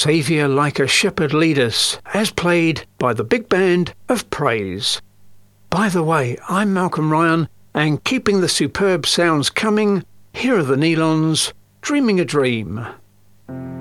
Saviour like a shepherd lead us, as played by the Big Band of Praise. By the way, I'm Malcolm Ryan, and keeping the superb sounds coming, here are the Nylons, Dreaming a Dream.